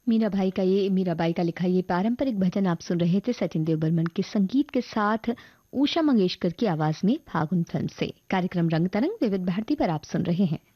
मीराबाई का लिखा ये पारंपरिक भजन आप सुन रहे थे सचिन देव बर्मन के संगीत के साथ उषा मंगेशकर की आवाज में फागुन फिल्म से। कार्यक्रम रंग तरंग विविध भारती पर आप सुन रहे हैं।